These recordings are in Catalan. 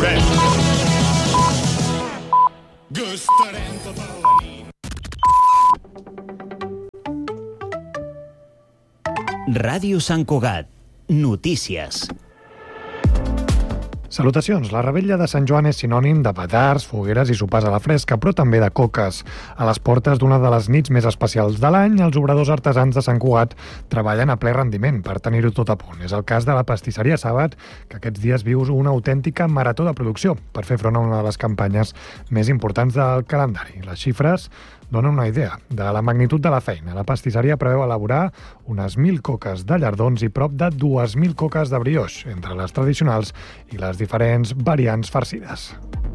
veurem. Gastarem tota la nit. Ràdio Sant Cugat. Notícies. Salutacions. La revetlla de Sant Joan és sinònim de petards, fogueres i sopars a la fresca, però també de coques. A les portes d'una de les nits més especials de l'any, els obradors artesans de Sant Cugat treballen a ple rendiment per tenir-ho tot a punt. És el cas de la pastisseria Sàbat, que aquests dies viu una autèntica marató de producció per fer front a una de les campanyes més importants del calendari. Les xifres donen una idea de la magnitud de la feina. La pastisseria preveu elaborar unes 1.000 coques de llardons i prop de 2.000 coques de brioix, entre les tradicionals i les diferents variants farcides.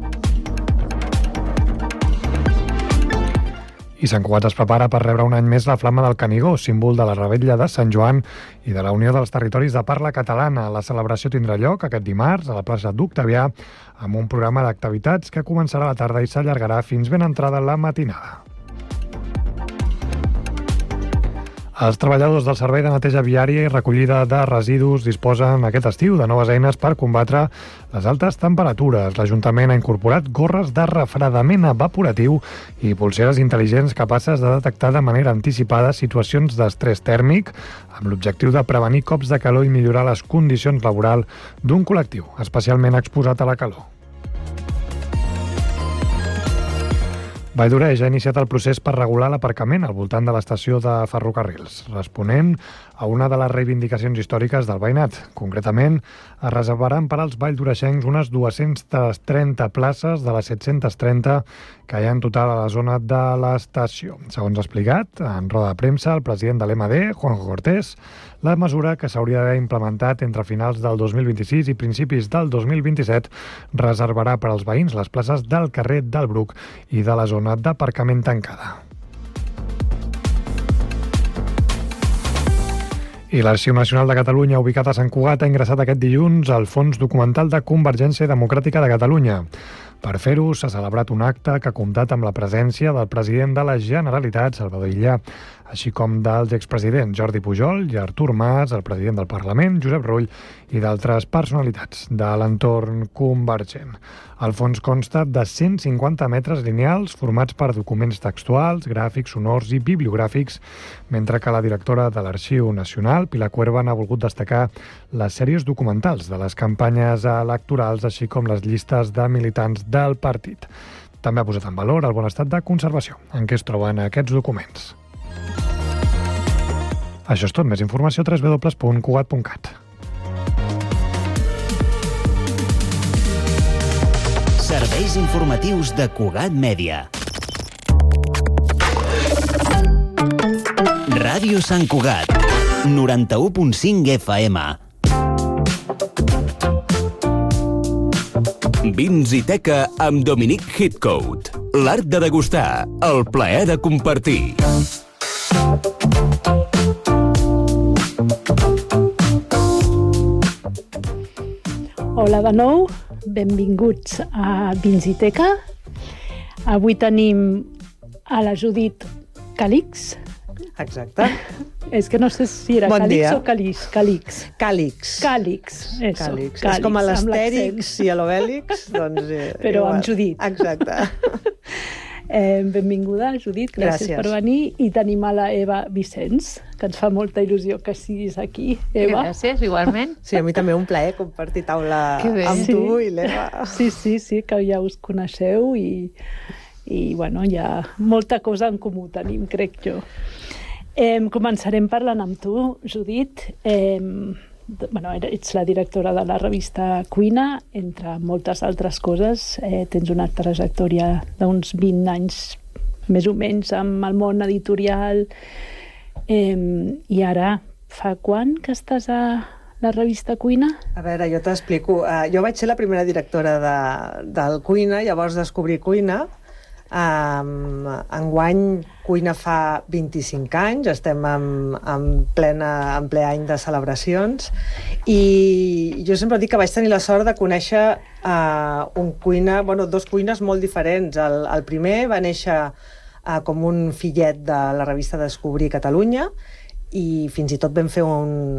I Sant Cugat es prepara per rebre un any més la Flama del Canigó, símbol de la revetlla de Sant Joan i de la Unió dels Territoris de Parla Catalana. La celebració tindrà lloc aquest dimarts a la plaça d'Octavià amb un programa d'activitats que començarà a la tarda i s'allargarà fins ben entrada la matinada. Els treballadors del Servei de Neteja Viària i Recollida de Residus disposen aquest estiu de noves eines per combatre les altes temperatures. L'Ajuntament ha incorporat gorres de refredament evaporatiu i pulseres intel·ligents capaces de detectar de manera anticipada situacions d'estrès tèrmic amb l'objectiu de prevenir cops de calor i millorar les condicions laborals d'un col·lectiu especialment exposat a la calor. Valldoreix ha iniciat el procés per regular l'aparcament al voltant de l'estació de ferrocarrils, responent a una de les reivindicacions històriques del veïnat. Concretament, es reservaran per als valldoreixencs unes 230 places de les 730 que hi ha en total a la zona de l'estació. Segons ha explicat, en roda de premsa, el president de l'MD, Juanjo Cortés, la mesura, que s'hauria d'haver implementat entre finals del 2026 i principis del 2027, reservarà per als veïns les places del carrer del Bruc i de la zona d'aparcament tancada. I l'Arxiu Nacional de Catalunya, ubicat a Sant Cugat, ha ingressat aquest dilluns al Fons Documental de Convergència Democràtica de Catalunya. Per fer-ho, s'ha celebrat un acte que ha comptat amb la presència del president de la Generalitat, Salvador Illa, així com dels expresidents Jordi Pujol i Artur Mas, el president del Parlament, Josep Rull, i d'altres personalitats de l'entorn convergent. El fons consta de 150 metres lineals formats per documents textuals, gràfics, sonors i bibliogràfics, mentre que la directora de l'Arxiu Nacional, Pilar Cuerva, ha volgut destacar les sèries documentals de les campanyes electorals, així com les llistes de militants del partit. També ha posat en valor el bon estat de conservació en què es troben aquests documents. Això és tot. Més informació a www.cugat.cat. Serveis informatius de Cugat Mèdia. Ràdio Sant Cugat, 91.5 FM. Vins i teca amb Dominic Hitcoat. L'art de degustar, el plaer de compartir. Hola de nou, benvinguts a Vins i teca. Avui tenim a la Judit Calix. Exacte. És que no sé si era bon Calix dia. O Calix. Calix. Càlix. Càlix, eso. Càlix. Càlix, és com a amb l'Astèrix l'accent. i a l'Obèlix, doncs... Però igual. amb Judit. Exacte. Benvinguda, Judit, gràcies per venir. I tenim a la Eva Vicenç, que ens fa molta il·lusió que siguis aquí, Eva. Gràcies, igualment. Sí, a mi també un plaer compartir taula amb Sí. tu i l'Eva. Sí, que ja us coneixeu i bueno, hi ha molta cosa en comú tenim, crec jo. Començarem parlant amb tu, Judit. Ets la directora de la revista Cuina, entre moltes altres coses. Tens una trajectòria d'uns 20 anys, més o menys, amb el món editorial. I ara, fa quan que estàs a la revista Cuina? A veure, jo t'explico. Jo vaig ser la primera directora del Cuina, llavors descobrir Cuina. Enguany Cuina fa 25 anys, estem en ple any de celebracions, i jo sempre dic que vaig tenir la sort de conèixer dos cuines molt diferents. El primer va néixer com un fillet de la revista Descobrir Catalunya, i fins i tot vam fer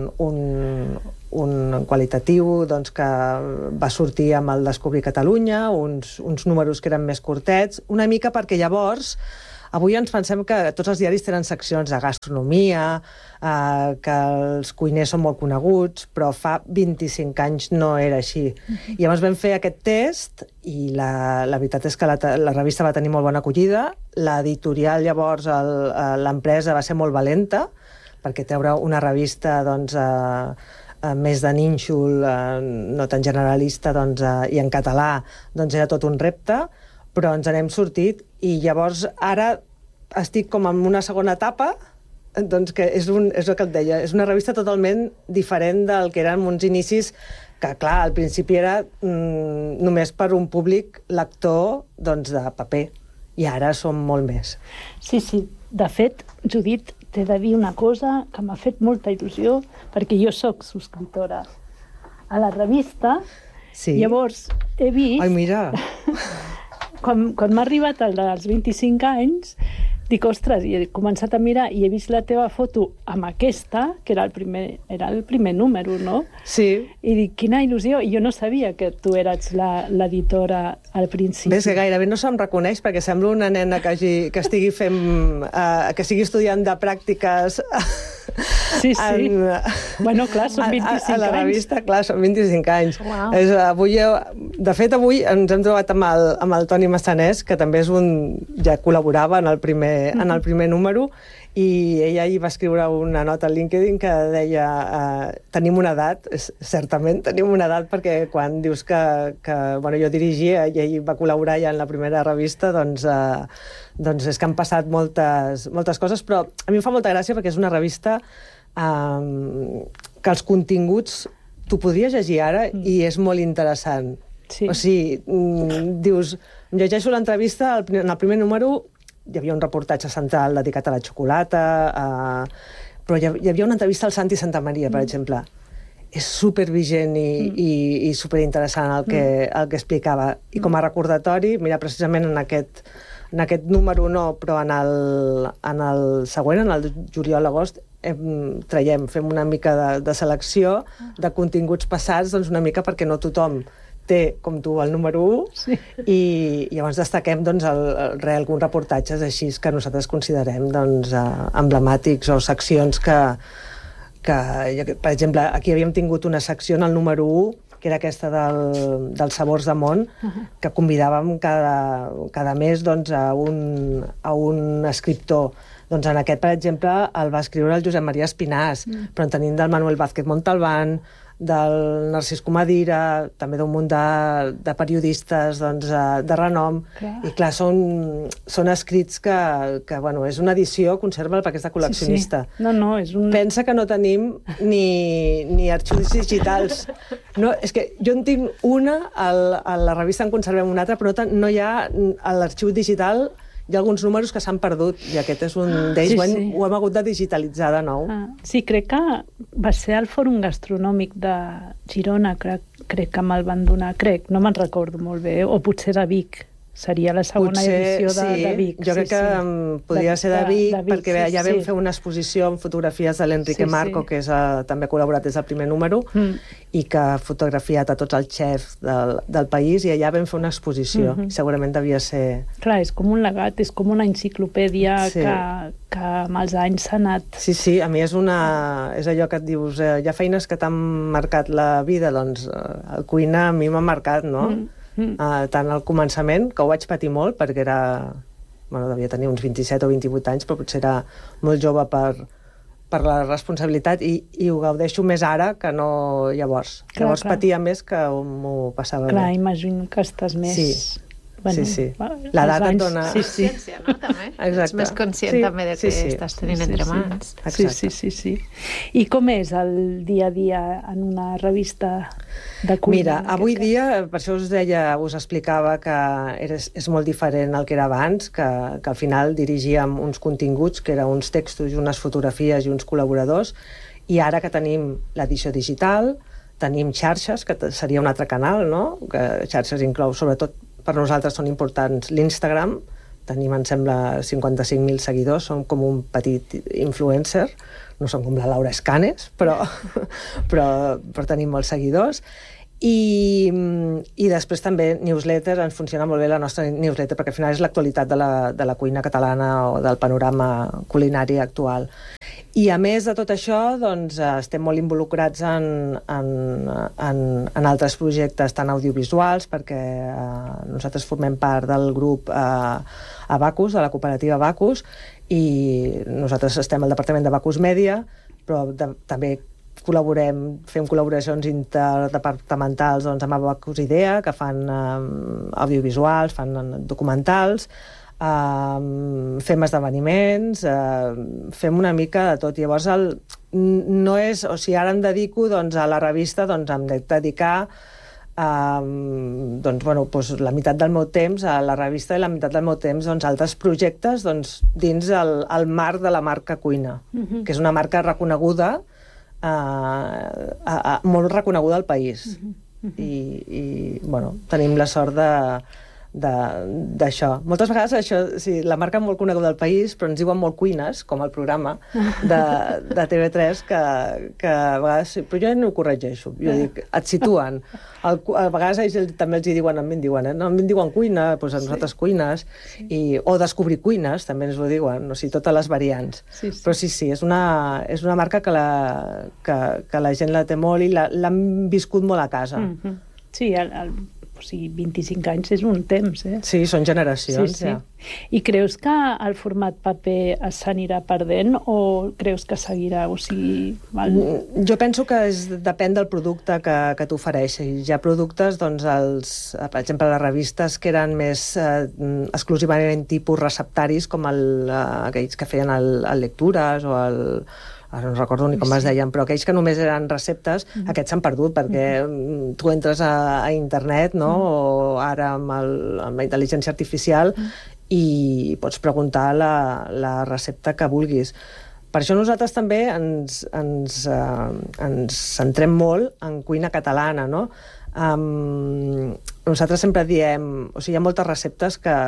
un qualitatiu doncs, que va sortir amb el Descobrir Catalunya, uns números que eren més curtets, una mica perquè llavors avui ens pensem que tots els diaris tenen seccions de gastronomia, que els cuiners són molt coneguts, però fa 25 anys no era així. I llavors vam fer aquest test i la veritat és que la revista va tenir molt bona acollida. L'editorial, llavors, l'empresa va ser molt valenta, perquè treure una revista doncs, més de nínxol, no tan generalista, doncs, i en català, doncs era tot un repte, però ens n'hem sortit i llavors ara estic com en una segona etapa, doncs que és el que et deia, és una revista totalment diferent del que eren uns inicis que, clar, al principi era només per un públic lector doncs, de paper, i ara som molt més. Sí, sí. De fet, Judit, t'he de dir una cosa que m'ha fet molta il·lusió, perquè jo sóc subscriptora a la revista, sí. Llavors he vist... Ai, mira... Quan m'ha arribat el dels 25 anys, dic, ostres, i he començat a mirar i he vist la teva foto amb aquesta, que era el primer número, no? Sí. I dic, quina il·lusió. I jo no sabia que tu eres l'editora al principi. Ves que gairebé no se'm reconeix perquè sembla una nena que estigui fent... que estigui estudiant de pràctiques... Sí, sí. Bueno, clar, són 25 anys. A la revista, clar, són 25 anys. Wow. De fet, avui ens hem trobat amb el Toni Massanés, que també és ja col·laborava en el primer número, i ella hi va escriure una nota al LinkedIn que deia tenim una edat, certament tenim una edat, perquè quan dius que bueno, jo dirigia i ell va col·laborar ja en la primera revista, doncs és que han passat moltes coses, però a mi em fa molta gràcia perquè és una revista que els continguts tu podries llegir ara i és molt interessant. Sí. O sigui, dius, llegeixo l'entrevista, en el primer número hi havia un reportatge central dedicat a la xocolata, però hi havia una entrevista al Santi Santamaria, per exemple. És supervigent i superinteressant el que explicava. I com a recordatori, mira, precisament en aquest número no, però en el següent, en el juliol-agost, fem una mica de selecció de continguts passats, doncs una mica perquè no tothom té, com tu, el número 1, sí. I llavors destaquem doncs, alguns reportatges així que nosaltres considerem doncs, emblemàtics o seccions que, per exemple, aquí havíem tingut una secció en el número 1, que era aquesta dels sabors de món, que convidàvem cada mes doncs, a un escriptor. Doncs en aquest, per exemple, el va escriure el Josep Maria Espinàs, però en tenim del Manuel Vázquez Montalbán, del Narcís Comadira, també d'un munt de periodistes doncs, de renom. Clar. I clar, són escrits que bueno, és una edició, conserva perquè és de col·leccionista. Sí, sí. No, és un... Pensa que no tenim ni arxius digitals. No, és que jo en tinc una, a la revista en conservem una altra, però no hi ha a l'arxiu digital. Hi ha alguns números que s'han perdut i aquest és un d'ells, ho hem hagut de digitalitzar de nou. Sí, crec que va ser al Fòrum Gastronòmic de Girona, crec que me'l van donar, no me'n recordo molt bé, o potser de Vic. Seria la segona edició de Vic. Jo crec que podria ser de Vic, perquè ja vam fer una exposició amb fotografies de l'Enrique Marco, que també ha col·laborat des del primer número, i que ha fotografiat a tots els xefs del país, i allà vam fer una exposició. Segurament devia ser... Clar, és com un legat, és com una enciclopèdia que amb els anys s'ha anat... Sí, a mi és allò que et dius, hi ha feines que t'han marcat la vida, doncs el cuina a mi m'ha marcat, no? Tant al començament, que ho vaig patir molt, perquè devia tenir uns 27 o 28 anys, però potser era molt jove per la responsabilitat, i ho gaudeixo més ara que no llavors. Llavors patia més que m'ho passava bé. Clar, imagino que estàs més... Sí. L'edat et dona... Consciència, no? També. Ets més conscient també de que estàs tenint entre mans. Sí. I com és el dia a dia en una revista de cuina? Mira, avui dia, per això us explicava que és molt diferent el que era abans, que al final dirigíem uns continguts, que eren uns textos i unes fotografies i uns col·laboradors, i ara que tenim l'edició digital, tenim xarxes, que seria un altre canal, no? Que xarxes inclou, sobretot per nosaltres són importants l'Instagram, tenim, em sembla, 55.000 seguidors, som com un petit influencer, no som com la Laura Escanes, però tenim molts seguidors. I després també newsletter, ens funciona molt bé la nostra newsletter, perquè al final és l'actualitat de la cuina catalana o del panorama culinari actual. I a més de tot això, doncs, estem molt involucrats en altres projectes tan audiovisuals, perquè nosaltres formem part del grup Abacus, de la cooperativa Abacus, i nosaltres estem al departament de Abacus Media, però també fem col·laboracions interdepartamentals amb Abacus Idea, que fan audiovisuals, fan documentals, fem esdeveniments, fem una mica de tot. Llavors, no és... O sigui, ara em dedico a la revista, em de dedicar la meitat del meu temps a la revista i la meitat del meu temps a altres projectes dins el marc de la marca Cuina, que és una marca reconeguda, molt reconeguda al país. I tenim la sort d'això. Moltes vegades això, sí, la marca molt coneguda al país, però ens diuen molt cuines, com el programa de TV3, que a vegades... Però jo no ho corregeixo. Jo dic, et situen. A vegades ells també els diuen, a mi em diuen, no, a mi em diuen cuina, doncs a nosaltres cuines, o descobrir cuines, també ens ho diuen, o sigui, totes les variants. Però sí, és una marca que la gent la té molt i l'han viscut molt a casa. Sí, o sigui, 25 anys és un temps, eh? Sí, són generacions, ja. I creus que el format paper s'anirà perdent o creus que seguirà? O sigui... Jo penso que depèn del producte que t'ofereix. Hi ha productes, per exemple, les revistes que eren més exclusivament tipus receptaris, com aquells que feien el Lectures o el... Ara no recordo ni com es deien, però aquells que només eren receptes, aquests s'han perdut, perquè tu entres a internet, no?, o ara amb la intel·ligència artificial, i pots preguntar la recepta que vulguis. Per això nosaltres també ens centrem molt en cuina catalana, no? Nosaltres sempre diem... O sigui, hi ha moltes receptes que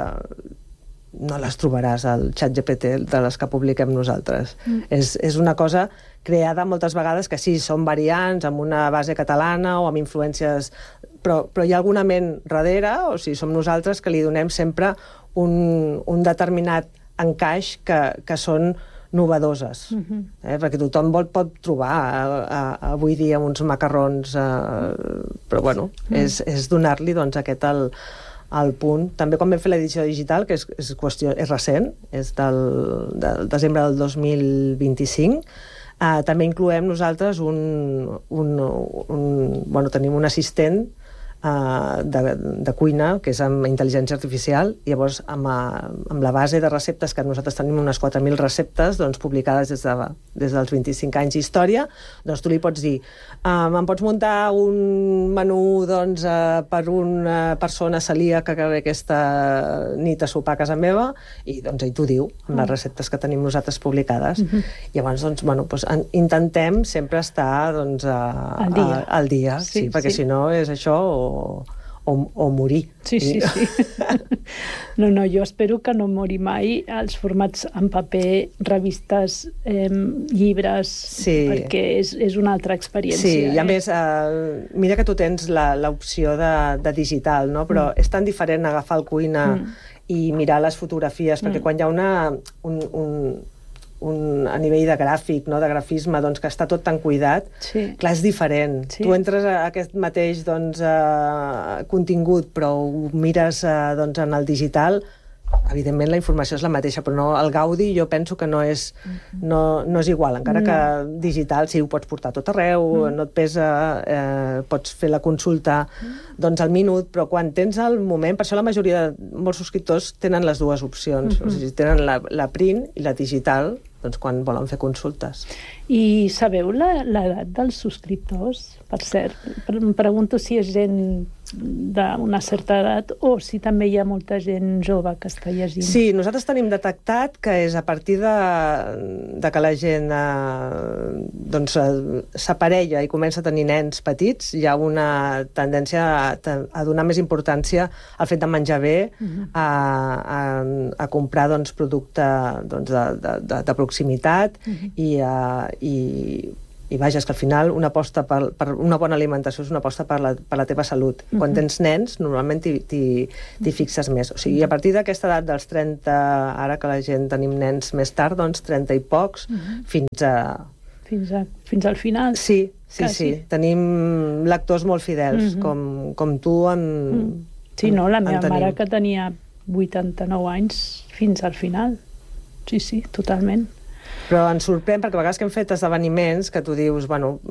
no les trobaràs al ChatGPT de les que publiquem nosaltres. És una cosa creada moltes vegades que sí, són variants amb una base catalana o amb influències, però hi ha alguna ment darrere, o sigui, som nosaltres que li donem sempre un determinat encaix que són novedoses, perquè tothom pot trobar avui dia uns macarrons, però bueno, és donar-li aquest al punt. També quan vam fer l'edició digital, que és recent, és del desembre del 2025, també incloem nosaltres tenim un assistent de cuina, que és amb intel·ligència artificial, i llavors amb la base de receptes, que nosaltres tenim unes 4.000 receptes publicades des dels 25 anys d'història, doncs tu li pots dir, em pots muntar un menú per una persona celíaca que ve aquesta nit a sopar a casa meva, i ell t'ho diu, amb les receptes que tenim nosaltres publicades. Llavors, intentem sempre estar al dia, perquè si no és això o morir. Sí. No, jo espero que no mori mai els formats en paper, revistes, llibres, perquè és una altra experiència. Sí, i a més, mira que tu tens l'opció de digital, no? Però és tan diferent agafar el Cuina i mirar les fotografies, perquè quan hi ha a nivell de gràfic, de grafisme, que està tot tan cuidat, clar, és diferent. Tu entres a aquest mateix contingut, però ho mires en el digital, evidentment la informació és la mateixa, però no, el gaudi jo penso que no és igual, encara que digital sí, ho pots portar tot arreu, no et pesa, pots fer la consulta al minut, però quan tens el moment, per això la majoria de molts subscriptors tenen les dues opcions, o sigui, tenen la print i la digital, quan volen fer consultes. I sabeu l'edat dels subscriptors? Per cert, em pregunto si és gent d'una certa edat o si també hi ha molta gent jove que està llegint. Sí, nosaltres tenim detectat que és a partir de que la gent s'aparella i comença a tenir nens petits, hi ha una tendència a donar més importància al fet de menjar bé, a comprar producte de proximitat i vaja, és que al final una aposta per una bona alimentació és una aposta per la teva salut. Quan tens nens, normalment t'hi fixes més. O sigui, a partir d'aquesta edat dels 30, ara que la gent tenim nens més tard, doncs 30 i pocs, fins al final. Sí. Tenim lectors molt fidels, com tu en... Sí, no, la meva mare que tenia 89 anys fins al final. Sí, totalment. Però ens sorprèn perquè a vegades que hem fet esdeveniments que tu dius,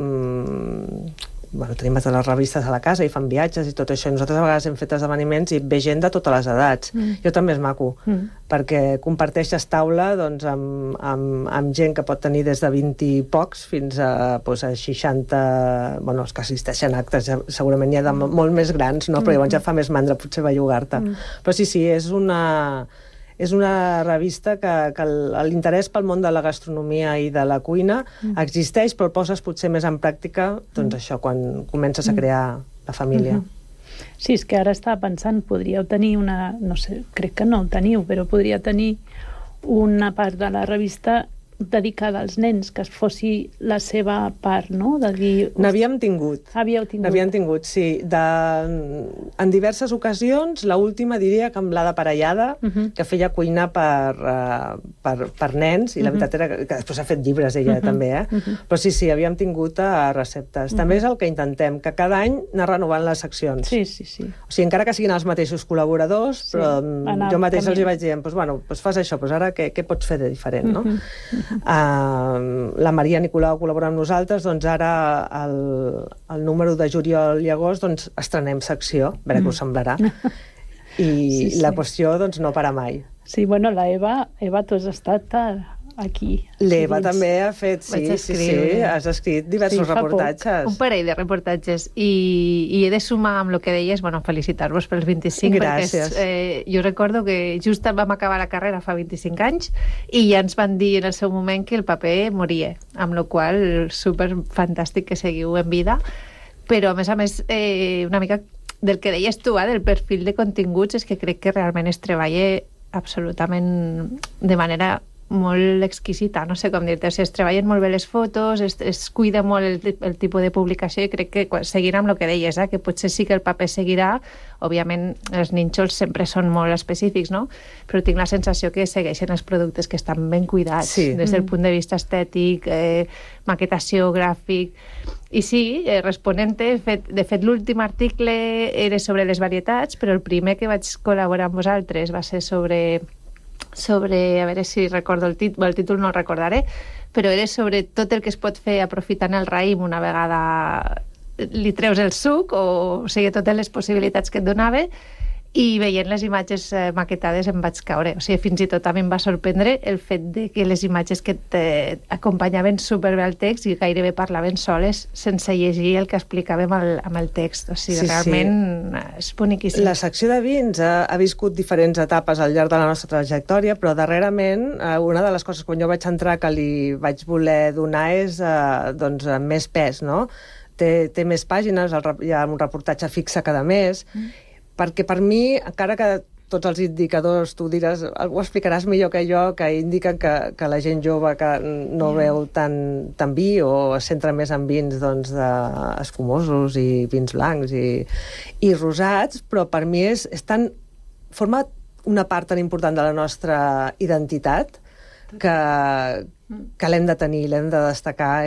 tenim a les revistes a la casa i fan viatges i tot això, i nosaltres a vegades hem fet esdeveniments i ve gent de totes les edats. Jo també és maco, perquè comparteixes taula amb gent que pot tenir des de 20 i pocs fins a 60, els que assisteixen a actes, segurament hi ha de molt més grans, no? Però llavors ja fa més mandra potser bellugar-te. Però sí, és una revista que l'interès pel món de la gastronomia i de la cuina existeix, però el poses potser més en pràctica, doncs això, quan comences a crear la família. Sí, és que ara estava pensant, podríeu tenir una... No sé, crec que no el teniu, però podria tenir una part de la revista dedicada als nens, que fossi la seva part, no? De dir... N'havíem tingut. Havíeu tingut. N'havíem tingut, sí. En diverses ocasions, l'última diria que amb la de Parellada, que feia cuina per nens, i la veritat era que després ha fet llibres ella també, però sí, havíem tingut receptes. També és el que intentem, que cada any anar renovant les seccions. Sí. O sigui, encara que siguin els mateixos col·laboradors, però jo mateix els hi vaig dient, doncs fas això, ara què pots fer de diferent, no? La Maria Nicolau col·labora amb nosaltres, doncs ara el número de juliol i agost doncs estrenem secció, a veure què us semblarà, i la qüestió doncs no para mai. Sí, bueno, la Eva, tu has estat aquí. L'Eva també ha fet, sí, has escrit diversos reportatges. Un parell de reportatges, i he de sumar amb el que deies, felicitar-vos pels 25, gràcies. Perquè jo recordo que just vam acabar la carrera fa 25 anys i ja ens van dir en el seu moment que el paper moria, amb la qual super fantàstic que seguiu en vida, però a més una mica del que deies tu, del perfil de continguts, és que crec que realment es treballa absolutament de manera molt exquisita, no sé com dir-te, o sigui, es treballen molt bé les fotos, es cuida molt el tipus de publicació, i crec que seguirà amb el que deies, que potser sí que el paper seguirà, òbviament els nínxols sempre són molt específics, no? Però tinc la sensació que segueixen els productes que estan ben cuidats, des del punt de vista estètic, maquetació, gràfic, i sí, responent-te, de fet l'últim article era sobre les varietats, però el primer que vaig col·laborar amb vosaltres va ser sobre, a veure si recordo el títol no el recordaré, però era sobre tot el que es pot fer aprofitant el raïm una vegada li treus el suc, o sigui, totes les possibilitats que et donava, i veient les imatges maquetades em vaig caure. O sigui, fins i tot a mi em va sorprendre el fet de que les imatges que t'acompanyaven superbé al text i gairebé parlaven soles sense llegir el que explicàvem amb el text. O sigui, realment és boniquíssim. La secció de vins ha viscut diferents etapes al llarg de la nostra trajectòria, però darrerament una de les coses quan jo vaig entrar que li vaig voler donar és més pes, no? Té més pàgines, hi ha un reportatge fixe cada mes, perquè per mi, encara que tots els indicadors, tu diràs, ho explicaràs millor que jo, que indiquen que la gent jove que no veu tant vi o es centra més en vins escumosos i vins blancs i rosats, però per mi forma una part tan important de la nostra identitat que l'hem de tenir, l'hem de destacar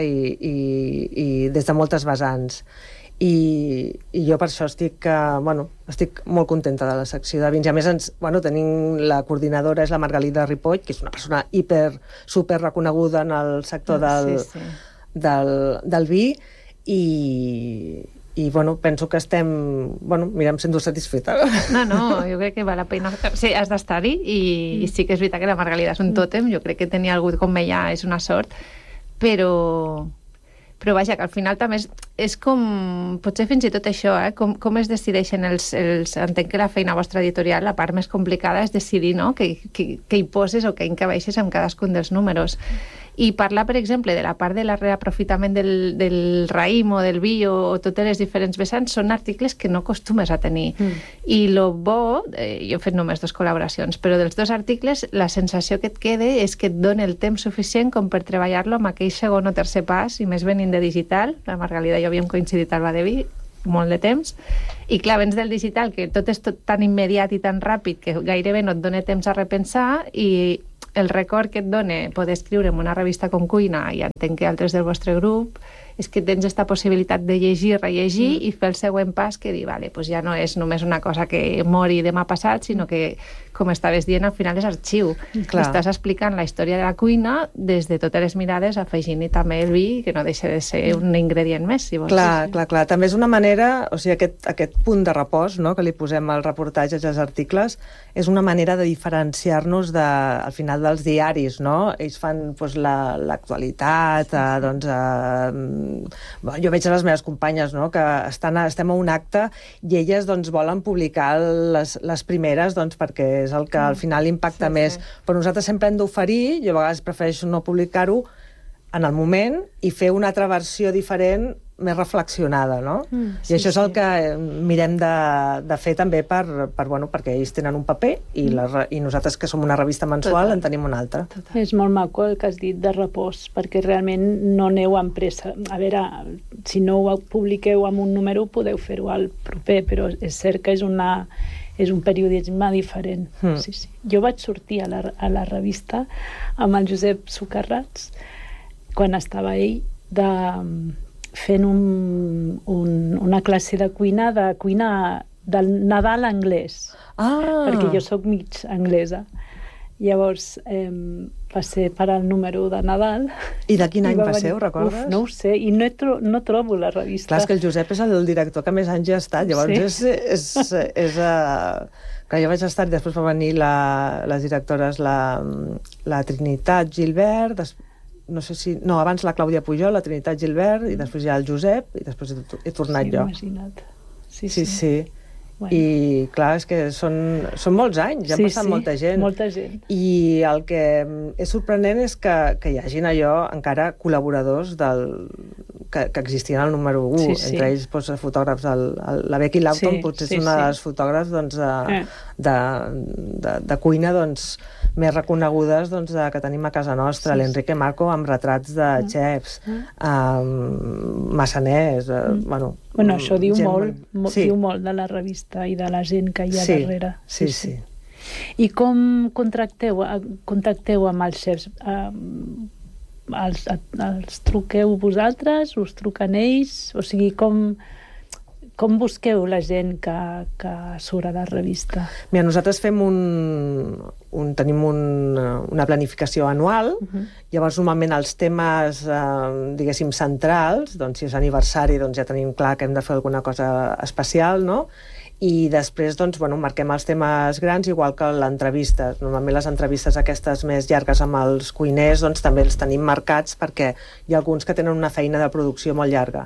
i des de moltes vessants. I jo per això estic molt contenta de la secció de vins. I a més, tenim la coordinadora, és la Margalida Ripoll, que és una persona super reconeguda en el sector del vi, i penso que estem, em sento satisfeta. No, jo crec que val la pena. Sí, has d'estar-hi, i sí que és veritat que la Margalida és un tòtem, jo crec que tenir algú com ella és una sort, però Però vaja, que al final també és com... Potser fins i tot això, com es decideixen els... Entenc que la feina vostra editorial, la part més complicada és decidir, no?, què hi poses o què encabeixes amb cadascun dels números. I parlar, per exemple, de la part de la reaprofitament del raïm o del vi o totes les diferents vessants són articles que no acostumes a tenir. I lo bo, jo he fet només 2 col·laboracions, però dels 2 articles la sensació que et queda és que et dona el temps suficient com per treballar-lo amb aquell segon o tercer pas, i més venint de digital. La Margalida i jo havíem coincidit al Badevi molt de temps, i clar, vens del digital, que tot és tan immediat i tan ràpid que gairebé no et dona temps a repensar, i el record que et dona poder escriure en una revista com Cuina, i entenc que altres del vostre grup, és que tens aquesta possibilitat de llegir, rellegir i fer el següent pas, que dir, vale, pues ja no és només una cosa que mori demà passat, sinó que, com estaves dient, al final és arxiu. Estàs explicant la història de la cuina des de totes les mirades, afegint-hi també el vi, que no deixa de ser un ingredient més, si vols. Clar. També és una manera, o sigui, aquest punt de repòs, no?, que li posem als reportatges i als articles, és una manera de diferenciar-nos al final dels diaris, no? Ells fan l'actualitat, jo veig a les meves companyes, no?, que estem a un acte i elles volen publicar les primeres perquè és el que al final impacta més. Però nosaltres sempre hem d'oferir, jo a vegades prefereixo no publicar-ho en el moment i fer una altra versió diferent, més reflexionada, no? I això és el que mirem de fer també perquè ells tenen un paper i nosaltres, que som una revista mensual, en tenim un altre. És molt maco el que has dit de repòs, perquè realment no aneu amb pressa. A veure, si no ho publiqueu amb un número, podeu fer-ho al proper, però és cert que és un periodisme diferent. Sí. Jo vaig sortir a la revista amb el Josep Socarrats, quan estava ell fent una classe de cuina del Nadal anglès, perquè jo sóc mig anglesa. Llavors va ser per al número de Nadal. I de quin any va ser, ho recordes? No ho sé, i no trobo la revista. Clar, és que el Josep és el director que més anys ha estat, llavors és clar, jo vaig estar, després va venir les directores, la Trinitat Gilbert, no, abans la Clàudia Pujol, la Trinitat Gilbert, i després ja el Josep, i després he tornat jo. Imagina't. Sí. Bueno. I clar, és que són molts anys, ja ha passat molta gent. Molta gent. I el que és sorprenent és que hi hagin encara col·laboradors que existien al número 1, entre ells fotògrafs. La Becky Lawton potser és una de les fotògrafs de cuina més reconegudes que tenim a casa nostra, l'Enrique Marco amb retrats de xefs, massaners, Bueno, això diu molt de la revista i de la gent que hi ha darrere. Sí. I com contacteu amb els xefs? Els truqueu vosaltres? Us truquen ells? O sigui, com busqueu la gent que surt a la revista? Mira, nosaltres tenim una planificació anual, llavors normalment els temes, diguéssim, centrals, si és aniversari ja tenim clar que hem de fer alguna cosa especial, no? I després marquem els temes grans, igual que l'entrevista. Normalment les entrevistes aquestes més llargues amb els cuiners també els tenim marcats perquè hi ha alguns que tenen una feina de producció molt llarga.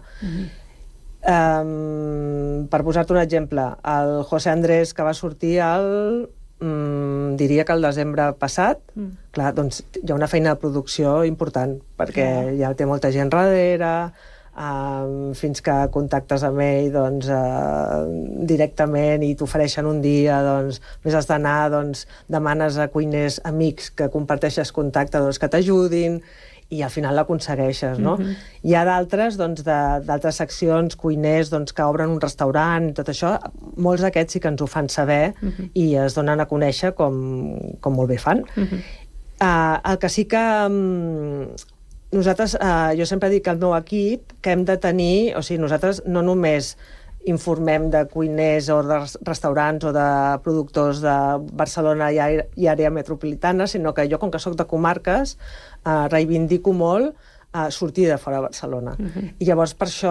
Per posar-te un exemple, el José Andrés, que va sortir diria que el desembre passat, clar, hi ha una feina de producció important, perquè ja té molta gent darrere, fins que contactes amb ell directament i t'ofereixen un dia, més has d'anar, demanes a cuiners amics que comparteixes contacte que t'ajudin, i al final l'aconsegueixes, no? Hi ha d'altres seccions, cuiners que obren un restaurant i tot això, molts d'aquests sí que ens ho fan saber i es donen a conèixer com molt bé fan. El que sí que nosaltres, jo sempre dic al meu equip que hem de tenir, o sigui, nosaltres no només informem de cuiners o de restaurants o de productors de Barcelona i àrea metropolitana, sinó que jo, com que soc de comarques, reivindico molt sortir de fora de Barcelona. I llavors, per això,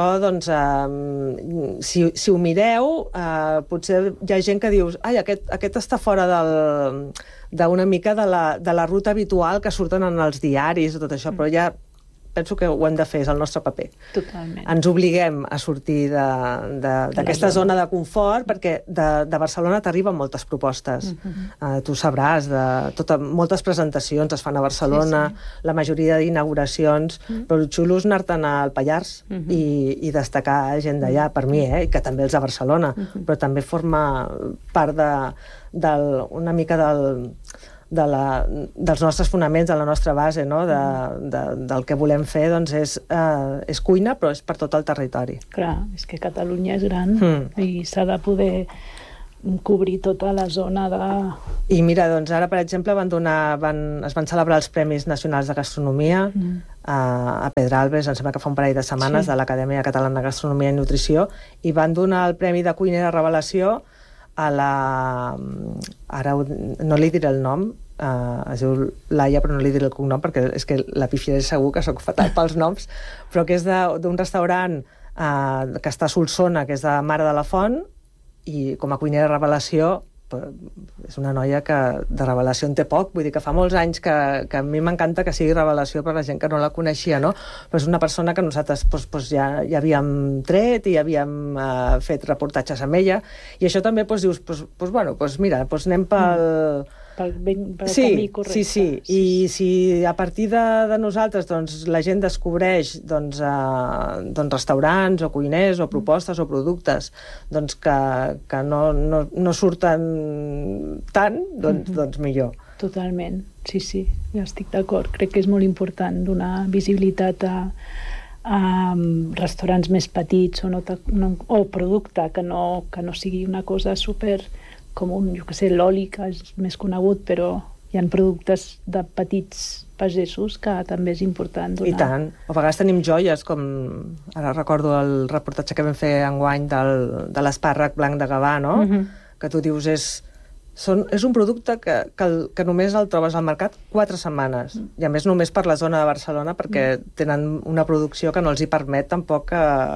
si ho mireu, potser hi ha gent que dius aquest està fora d'una mica de la ruta habitual que surten en els diaris i tot això, però hi ha penso que ho hem de fer, és el nostre paper. Totalment. Ens obliguem a sortir d'aquesta zona de confort, perquè de Barcelona t'arriben moltes propostes. Tu sabràs, moltes presentacions es fan a Barcelona, la majoria d'inauguracions, però el xulo és anar-te'n al Pallars i destacar gent d'allà, per mi, que també els de Barcelona, però també forma part una mica dels nostres fonaments, de la nostra base, no? Del que volem fer, doncs és cuina, però és per tot el territori. Clar, és que Catalunya és gran i s'ha de poder cobrir tota la zona de... I mira, doncs ara, per exemple, es van celebrar els Premis Nacionals de Gastronomia a Pedralbes, em sembla que fa un parell de setmanes, de l'Acadèmia Catalana de Gastronomia i Nutrició, i van donar el Premi de Cuinera Revelació a la... Ara no li diré el nom, es diu Laia, però no li diré el cognom, perquè és que la pifiaré segur, que sóc fatal pels noms, però que és d'un restaurant que està a Solsona, que és de Mare de la Font, i com a cuinera revelació és una noia que de revelació en té poc, vull dir que fa molts anys que a mi m'encanta que sigui revelació per la gent que no la coneixia, no? Però és una persona que nosaltres ja havíem tret i havíem fet reportatges amb ella, i això també dius, mira, anem pel camí correcte. Sí. I si a partir de nosaltres la gent descobreix restaurants o cuiners o propostes o productes que no surten tant, doncs millor. Totalment, sí, ja estic d'acord. Crec que és molt important donar visibilitat a restaurants més petits o producte que no sigui una cosa super comú, jo que sé, l'oli, que és més conegut, però hi ha productes de petits pagesos que també és important donar. I tant. A vegades tenim joies, com ara recordo el reportatge que vam fer enguany de l'espàrrec blanc de Gavà, no? Que tu dius, és un producte que només el trobes al mercat 4 setmanes. I a més només per la zona de Barcelona, perquè tenen una producció que no els hi permet tampoc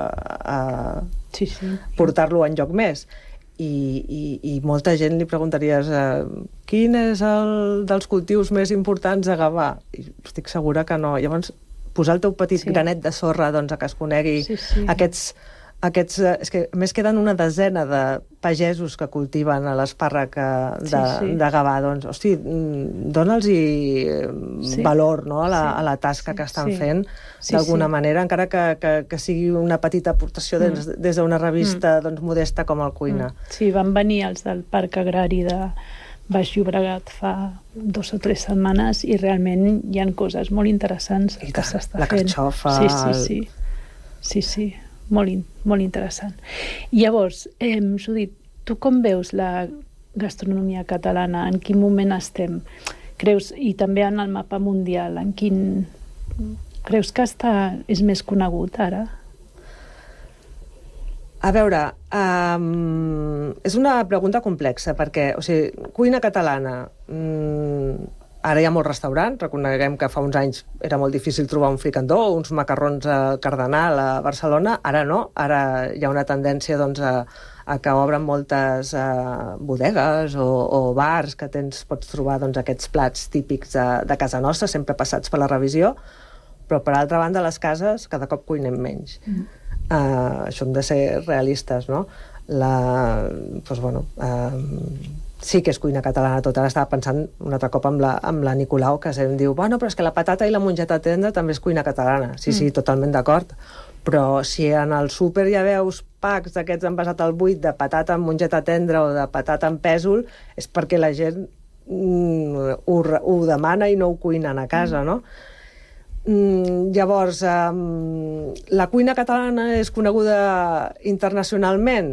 portar-lo enlloc més. I molta gent li preguntaries quin és el dels cultius més importants a Gavà? I estic segura que no. Llavors, posar el teu petit granet de sorra a que es conegui aquests... És que a més queden una desena de pagesos que cultiven l'espàrrec de Gavà. Doncs, hosti, dona'ls-hi valor, no? a la tasca que estan fent, d'alguna manera, encara que sigui una petita aportació des d'una revista modesta com el Cuina. Sí, van venir els del Parc Agrari de Baix Llobregat fa 2 o 3 setmanes i realment hi ha coses molt interessants que s'està fent. La carxofa... Sí. Molt interessant. Llavors, Judit, tu com veus la gastronomia catalana? En quin moment estem? Creus, i també en el mapa mundial, creus que és més conegut ara? A veure, és una pregunta complexa, perquè, cuina catalana... Ara hi ha molts restaurants, reconeguem que fa uns anys era molt difícil trobar un fricandó o uns macarrons al Cardenal a Barcelona, ara no, ara hi ha una tendència a que obren moltes bodegues o bars que pots trobar aquests plats típics de casa nostra, sempre passats per la revisió, però per altra banda les cases cada cop cuinem menys. Això hem de ser realistes, no? Sí que és cuina catalana tot. Ara estava pensant un altre cop amb la Nicolau, que em diu, però és que la patata i la mongeta tendra també és cuina catalana. Sí, totalment d'acord. Però si en el súper ja veus packs d'aquests envasat al buit de patata amb mongeta tendra o de patata amb pèsol, és perquè la gent ho demana i no ho cuinen a casa, no? Llavors, la cuina catalana és coneguda internacionalment?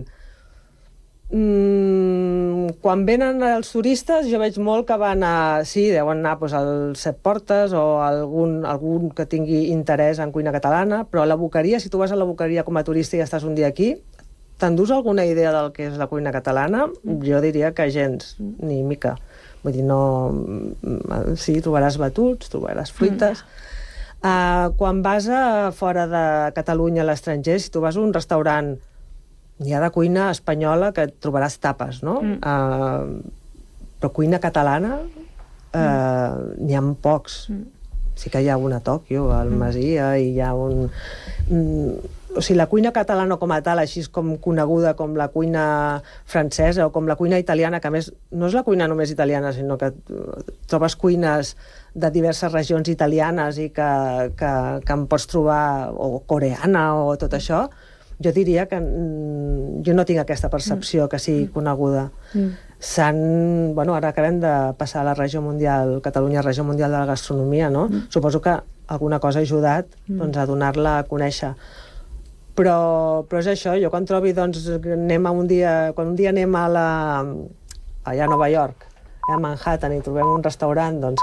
Quan venen els turistes jo veig molt que deuen anar als Set Portes o algun que tingui interès en cuina catalana, però a la Boqueria, si tu vas a la Boqueria com a turista i estàs un dia aquí, t'endús alguna idea del que és la cuina catalana? Jo diria que gens, ni mica. Vull dir, no... Sí, trobaràs batuts, trobaràs fruites. Quan vas a fora de Catalunya, a l'estranger, si tu vas a un restaurant, hi ha de cuina espanyola que trobaràs tapes, no? Però cuina catalana n'hi ha pocs. sí que hi ha una a Tòquio, al Masia, i hi ha un... O sigui, la cuina catalana com a tal, així com coneguda com la cuina francesa o com la cuina italiana, que a més no és la cuina només italiana, sinó que trobes cuines de diverses regions italianes i que en pots trobar, o coreana o tot això, jo diria que jo no tinc aquesta percepció que sigui coneguda. Bueno, ara acabem de passar a la regió mundial, Catalunya, regió mundial de la gastronomia, no? Suposo que alguna cosa ha ajudat a donar-la a conèixer. Però és això, jo quan trobi, doncs, quan un dia anem allà a Nova York, a Manhattan, i trobem un restaurant, doncs,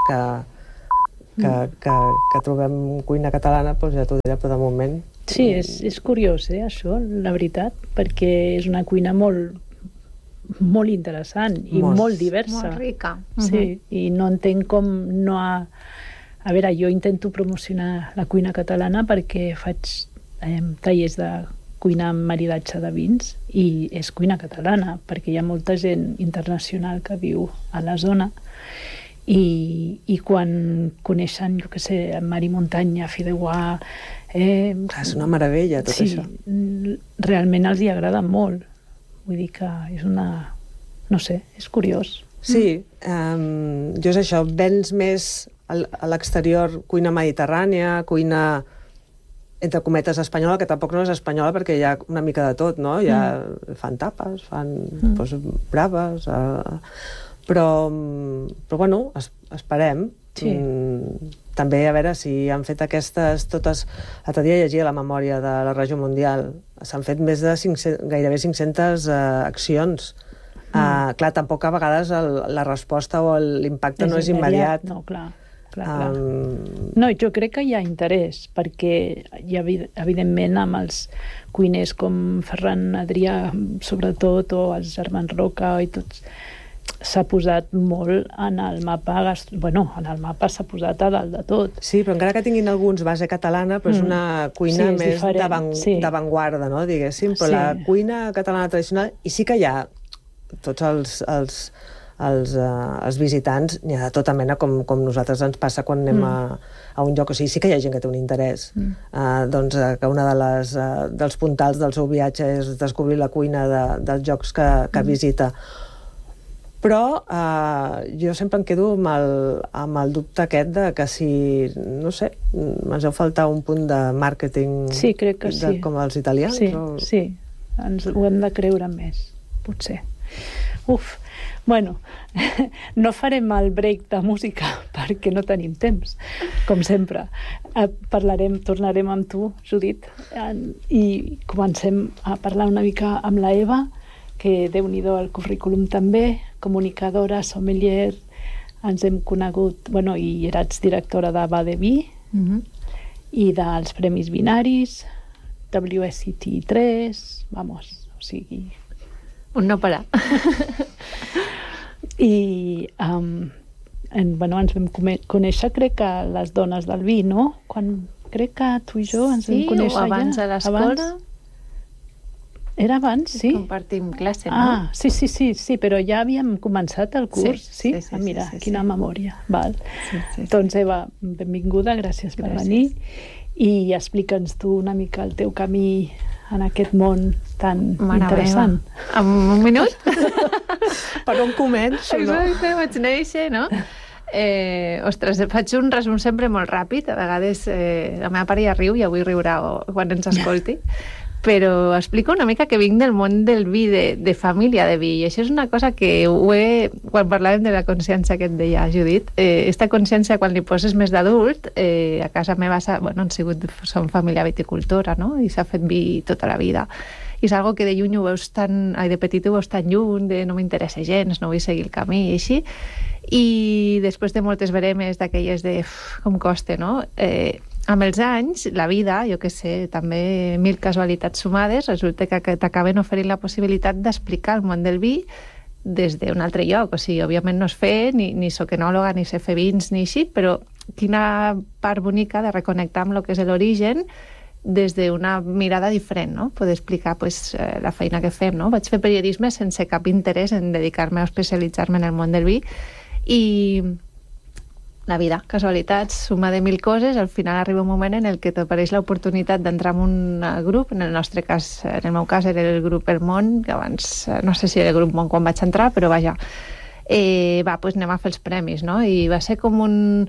que trobem cuina catalana, doncs ja t'ho diré, però de moment... Sí, és curiós, això, la veritat, perquè és una cuina molt interessant i molt diversa. Molt rica. Sí, i no entenc com no ha... A veure, jo intento promocionar la cuina catalana perquè faig tallers de cuina amb maridatge de vins i és cuina catalana, perquè hi ha molta gent internacional que viu a la zona i quan coneixen, jo què sé, Mar i Muntanya, Fideuà... és una meravella, tot això. Sí, realment els hi agrada molt. Vull dir que és una... No sé, és curiós. Sí, jo és això, vens més a l'exterior cuina mediterrània, cuina entre cometes espanyola, que tampoc no és espanyola perquè hi ha una mica de tot, no? Fan tapes, fan braves, però bueno, esperem. Sí. També a veure si han fet aquestes totes... L'altre dia llegia la memòria de la regió mundial. S'han fet més de gairebé 500 accions. Clar, tampoc a vegades la resposta o l'impacte no és immediat. No, clar. No, jo crec que hi ha interès, perquè hi ha, evidentment, amb els cuiners com Ferran Adrià, sobretot, o els germans Roca i tots, s'ha posat molt en el mapa, en el mapa s'ha posat a dalt de tot. Sí, però encara que tinguin alguns base catalana, però és una cuina més d'avantguarda, no, diguéssim, però la cuina catalana tradicional, i sí que hi ha tots els visitants, n'hi ha de tota mena, com nosaltres ens passa quan anem a un lloc. O sigui, sí que hi ha gent que té un interès. Doncs que una dels puntals del seu viatge és descobrir la cuina dels llocs que visita. Però jo sempre em quedo amb el dubte aquest de que si, no sé, ens deu faltar un punt de màrqueting, sí, crec que sí, com els italians. Sí, ens ho hem de creure més, potser. Bueno, no farem el break de música perquè no tenim temps, com sempre. Tornarem amb tu, Judit, i comencem a parlar una mica amb la Eva, que déu-n'hi-do el currículum també, comunicadora, sommelier, ens hem conegut, i eres directora de Va de Vi i dels Premis Binaris, WSET3, o sigui... Un no parar. I ens vam conèixer, crec que les dones del vi, no? Crec que tu i jo ens vam conèixer o abans a l'escola. Era abans, sí? Compartim classe, no? Sí, però ja havíem començat el curs, sí? Mira, quina memòria. Val. Doncs, Eva, benvinguda, gràcies per venir. I explica'ns tu una mica el teu camí en aquest món tan interessant. En un minut? Per on començo, no? Exacte, vaig néixer, no? Ostres, faig un resum sempre molt ràpid. A vegades la meva pare ja riu i avui riurà quan ens escolti. Però explico una mica que vinc del món del vi, de família de vi, i això és una cosa que quan parlàvem de la consciència que et deia Judit, esta consciència quan li poses més d'adult, a casa meva som família viticultora, no? I s'ha fet vi tota la vida, i és algo que de lluny ho veus de petit ho veus tan lluny, de no m'interessa gens, no vull seguir el camí i així, i després de moltes veremes d'aquelles de com costa, no? Amb els anys, la vida, jo què sé, també 1000 casualitats sumades, resulta que t'acaben oferint la possibilitat d'explicar el món del vi des d'un altre lloc. O sigui, òbviament no és fer, ni soc enòloga, ni sé fer vins, ni així, però quina part bonica de reconnectar amb el que és l'origen des d'una mirada diferent, no? Poder explicar la feina que fem, no? Vaig fer periodisme sense cap interès en dedicar-me a especialitzar-me en el món del vi i la vida, casualitats, suma de 1000 coses, al final arriba un moment en el que t'apareix l'oportunitat d'entrar en un grup, en el nostre cas, en el meu cas era el grup El Món, que abans no sé si era el grup Món quan vaig entrar, però vaja, doncs anem a fer els premis, no? I va ser com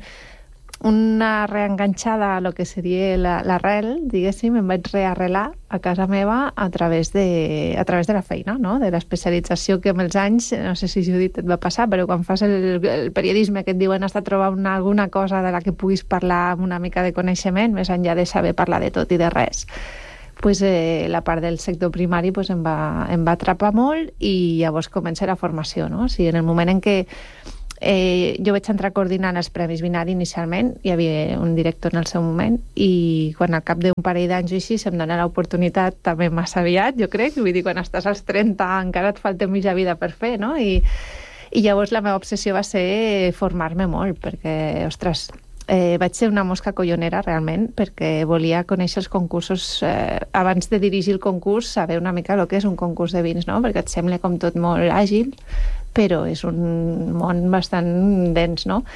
una reenganxada a lo que seria l'arrel, diguéssim, em vaig rearrelar a casa meva a través de la feina, no? De l'especialització que amb els anys, no sé si Judit et va passar, però quan fas el periodisme que et diuen has de trobar alguna cosa de la que puguis parlar amb una mica de coneixement, més enllà de saber parlar de tot i de res. Pues, la part del sector primari pues, em va atrapar molt i llavors comença la formació, no? O sigui, en el moment en què jo vaig entrar coordinant els Premis Binari inicialment, hi havia un director en el seu moment i quan al cap d'un parell d'anys o així se'm dona l'oportunitat també massa aviat, jo crec, vull dir, quan estàs als 30 encara et falta mitja vida per fer, no? I llavors la meva obsessió va ser formar-me molt, perquè, ostres, vaig ser una mosca collonera realment, perquè volia conèixer els concursos abans de dirigir el concurs, saber una mica el que és un concurs de vins, no? Perquè et sembla com tot molt àgil, però és un món bastant dens, no?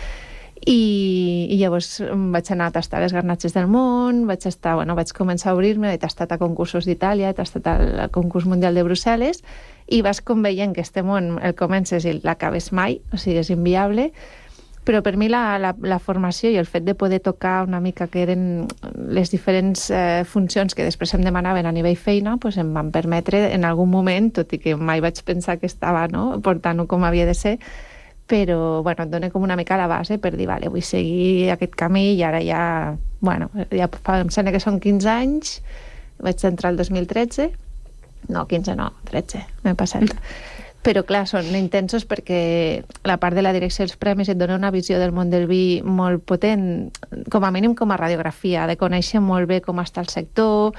I llavors vaig anar a tastar les garnatxes del món, vaig començar a obrir-me, he tastat a concursos d'Itàlia, he tastat al concurs mundial de Brussel·les, i vas com veient que este món el comences i l'acabes mai, o sigui, és inviable, però per mi la formació i el fet de poder tocar una mica que eren les diferents funcions que després em demanaven a nivell feina, pues em van permetre en algun moment, tot i que mai vaig pensar que estava portant-ho com havia de ser, però et dona com una mica la base per dir, vale, vull seguir aquest camí i ara ja em sembla que són 15 anys, vaig entrar el 2013, no, 15 no, 13, m'he passat. Però clar, són intensos perquè la part de la direcció dels premis et dona una visió del món del vi molt potent, com a mínim com a radiografia, de conèixer molt bé com està el sector,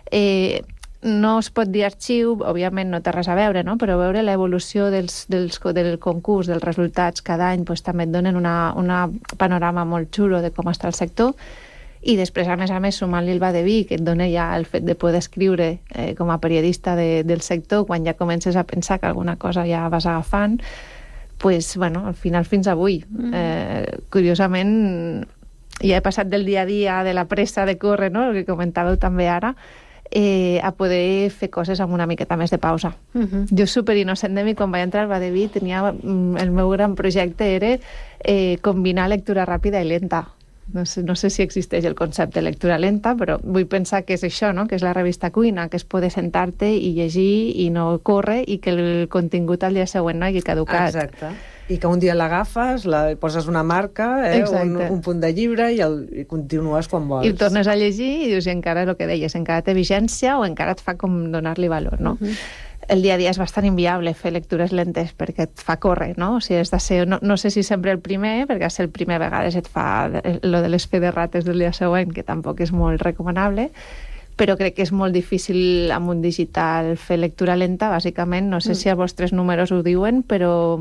no es pot dir arxiu, òbviament no té res a veure, no? Però veure l'evolució del concurs, dels resultats cada any, doncs, també et donen una panorama molt xulo de com està el sector. I després, a més, sumant-li el Vadeví, que et dona ja el fet de poder escriure com a periodista del sector, quan ja comences a pensar que alguna cosa ja vas agafant, pues, al final fins avui. Curiosament, ja he passat del dia a dia, de la pressa de córrer, no? El que comentàveu també ara, a poder fer coses amb una miqueta més de pausa. Jo, superinnocent de mi, quan vaig entrar al Vadeví, el meu gran projecte era combinar lectura ràpida i lenta. No sé si existeix el concepte de lectura lenta, però vull pensar que és això, no? Que és la revista Cuina, que és poder sentar-te i llegir i no córrer i que el contingut al dia següent no hagi caducat. Exacte. I que un dia l'agafes, poses una marca, un punt de llibre i continues quan vols. I el tornes a llegir i dius, encara el que deies, encara té vigència o encara et fa com donar-li valor, no? El dia a dia és bastant inviable fer lectures lentes perquè et fa córrer, no? O sigui, has de ser, no sé si sempre el primer, perquè ser el primer a vegades et fa lo de les federrates del dia següent, que tampoc és molt recomanable, però crec que és molt difícil amb un digital fer lectura lenta, bàsicament. No sé si els vostres números ho diuen, però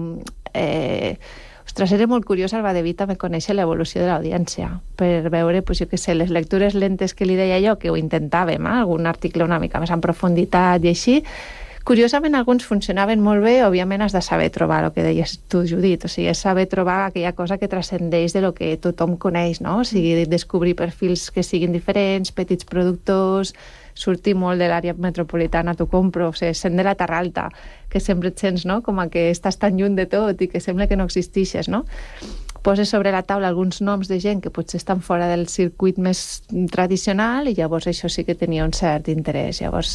ostres, era molt curiós al Vadeví també conèixer l'evolució de l'audiència, per veure, jo què sé, les lectures lentes que li deia jo, que ho intentàvem, algun article una mica més en profunditat i així. Curiosament, alguns funcionaven molt bé, òbviament has de saber trobar el que deies tu, Judit, o sigui, és saber trobar aquella cosa que transcendeix de lo que tothom coneix, no? O sigui, descobrir perfils que siguin diferents, petits productors, sortir molt de l'àrea metropolitana, t'ho compro, o sigui, sent de la Terra Alta, que sempre et sents, no?, com que estàs tan lluny de tot i que sembla que no existixes, no? Poses sobre la taula alguns noms de gent que potser estan fora del circuit més tradicional i llavors això sí que tenia un cert interès. Llavors,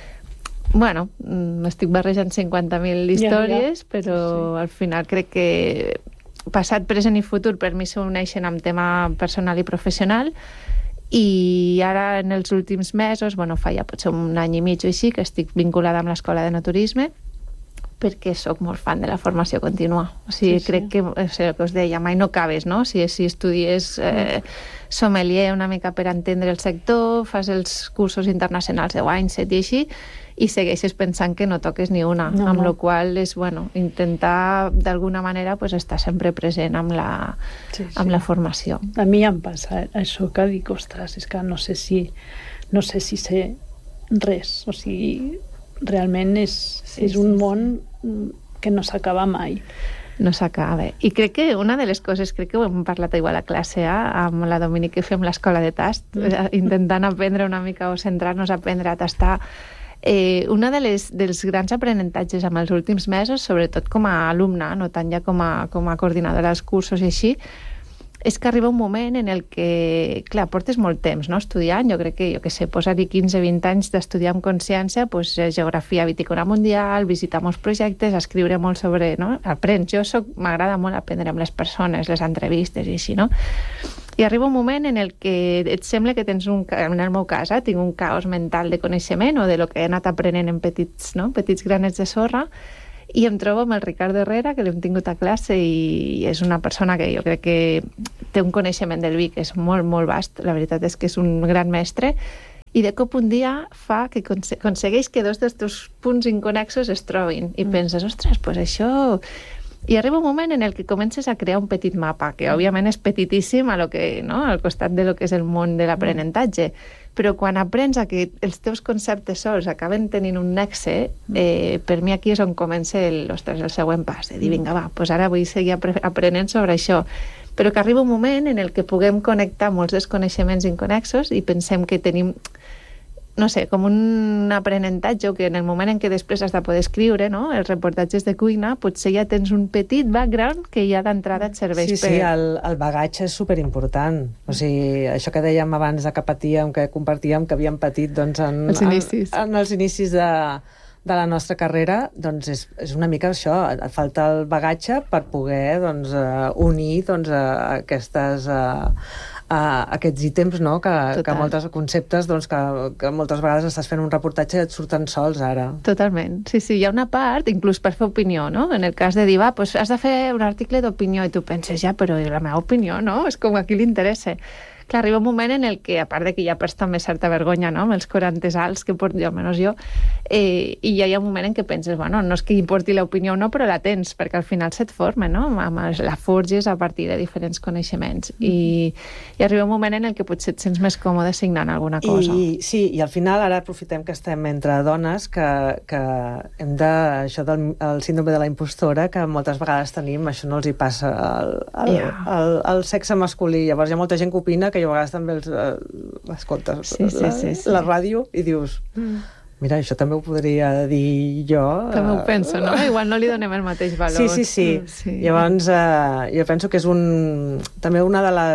m'estic barrejant 50.000 històries, però al final crec que passat, present i futur per mi s'uneixen amb tema personal i professional, i ara en els últims mesos, fa ja potser un any i mig o així, que estic vinculada amb l'Escola de Naturisme, perquè sóc molt fan de la formació contínua. O sigui, crec que, el que us deia, mai no acabes, no? Si estudies sommelier una mica per entendre el sector, fas els cursos internacionals de Wineset i així, i segueixes pensant que no toques ni una, amb la qual és, intentar d'alguna manera estar sempre present amb la formació. A mi em passa això que dic, ostres, és que no sé si sé res, o sigui, realment és un món que no s'acaba mai. No s'acaba. I crec que una de les coses, crec que ho hem parlat igual a classe amb la Dominique, que fem l'escola de tast, intentant aprendre una mica o centrar-nos a aprendre a tastar. Una dels grans aprenentatges amb els últims mesos, sobretot com a alumna, no tant ja com a coordinadora dels cursos i així, és que arriba un moment en el que, clar, portes molt temps, no?, estudiant. Jo crec que, posar-hi 15-20 anys d'estudiar amb consciència, doncs, geografia vitícola mundial, visitar molts projectes, escriure molt sobre, no?, aprens. M'agrada molt aprendre amb les persones, les entrevistes i així, no? I arriba un moment en el que et sembla que tens en el meu cas, tinc un caos mental de coneixement o de lo que he anat aprenent en petits granets de sorra, i em trobo amb el Ricardo Herrera, que l'hem tingut a classe, i és una persona que jo crec que té un coneixement del vi que és molt, molt vast. La veritat és que és un gran mestre, i de cop un dia fa que aconsegueix que dos dels teus punts inconexos es trobin, i penses, ostres, doncs això... I arriba un moment en el que comences a crear un petit mapa, que òbviament és petitíssim al costat de lo que és el món de l'aprenentatge, però quan aprens a que els teus conceptes sols acaben tenint un nexe, per mi aquí és on comença el següent pas, de dir, vinga, va, doncs ara vull seguir aprenent sobre això, però que arriba un moment en el que puguem connectar molts dels coneixements inconexos i pensem que tenim, no sé, com un aprenentatge, que en el moment en què després has de poder escriure, no?, els reportatges de cuina, potser ja tens un petit background que ja d'entrada et serveix per... Sí, el bagatge és superimportant. O sigui, això que dèiem abans que patíem, que compartíem, que havíem patit, doncs, en els inicis de la nostra carrera, doncs és una mica això, et falta el bagatge per poder, doncs, unir, doncs, aquests ítems, no?, que molts conceptes, doncs, que moltes vegades estàs fent un reportatge i et surten sols ara. Totalment. Sí, hi ha una part, inclús per fer opinió, no?, en el cas de dir, doncs has de fer un article d'opinió, i tu penses, ja, però la meva opinió, no?, és com a qui li interessa. Clar, arriba un moment en el que, a part de que ja perds també certa vergonya, no?, amb els 40 alts que porto jo, almenys jo, i ja hi ha un moment en què penses, bueno, no és que importi l'opinió o no, però la tens, perquè al final se't forma, no?, la forges a partir de diferents coneixements. I arriba un moment en el que potser et sents més còmode signant alguna cosa. Sí, i al final ara aprofitem que estem entre dones, que hem de... Això del síndrome de la impostora, que moltes vegades tenim, això no els hi passa al sexe masculí. Llavors hi ha molta gent que opina, que jo a vegades també escoltes la ràdio i dius, mira, això també ho podria dir jo. També ho penso, no? Igual no li donem el mateix valor. Sí. Llavors, jo penso que és també una de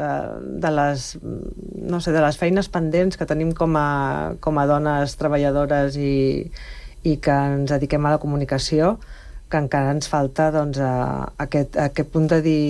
les no sé, de les feines pendents que tenim com a dones treballadores i que ens dediquem a la comunicació, que encara ens falta, doncs, aquest punt de dir...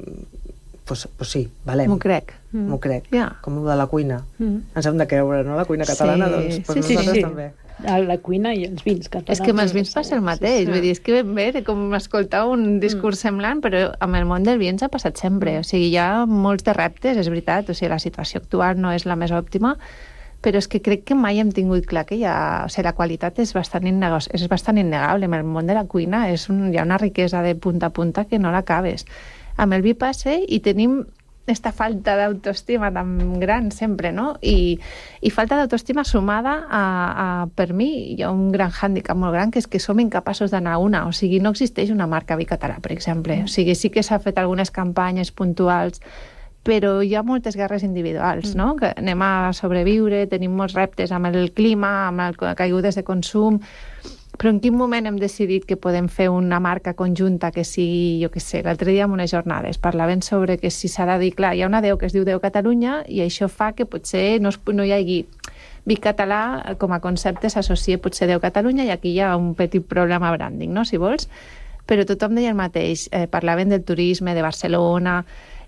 Pues sí, valem. M'ho crec. Com el de la cuina. Ens hem de creure, no?, la cuina catalana, doncs nosaltres també. La cuina i els vins catalans. És que amb els vins passa el mateix. Vull dir, és que ben bé, com escoltar un discurs semblant, però amb el món del vi ens ha passat sempre. O sigui, hi ha molts de reptes, és veritat. O sigui, la situació actual no és la més òptima, però és que crec que mai hem tingut clar que la qualitat és bastant innegable. En el món de la cuina hi ha una riquesa de punta a punta que no l'acabes. Amb el vi passa i tenim aquesta falta d'autoestima tan gran sempre, no? I falta d'autoestima sumada per mi, hi ha un gran hàndicap molt gran, que és que som incapaços d'anar a una. O sigui, no existeix una marca vi català, per exemple. O sigui, sí que s'ha fet algunes campanyes puntuals, però hi ha moltes guerres individuals, no? Que anem a sobreviure, tenim molts reptes amb el clima, amb les caigudes de consum... Però en quin moment hem decidit que podem fer una marca conjunta que sigui, jo què sé, l'altre dia en unes jornades parlaven sobre que si s'ha de dir, clar, hi ha una DEU que es diu DEU Catalunya i això fa que potser no hi hagi vi català com a concepte s'associa potser DEU Catalunya i aquí hi ha un petit problema branding, no?, si vols, però tothom deia el mateix, parlaven del turisme, de Barcelona,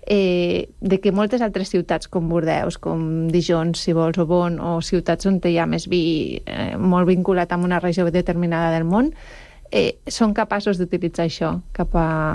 de que moltes altres ciutats com Bordeus, com Dijon, si vols, o Bonn, o ciutats on hi ha més vi molt vinculat amb una regió determinada del món, són capaços d'utilitzar això cap